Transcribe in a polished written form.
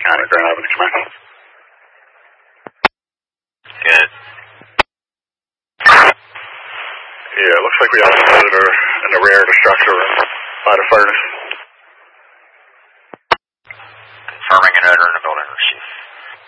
County, Grand Rapids, Command. Good. Yeah, looks like we have a visitor in the rear of the structure by the furnace.